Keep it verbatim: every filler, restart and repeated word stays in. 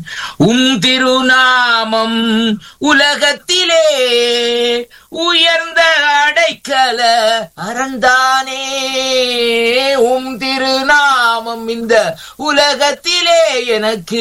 உம் திருநாமம் உலகத்திலே உயர்ந்த அடைக்கல அறந்தானே. உம் திருநாமம் இந்த உலகத்திலே எனக்கு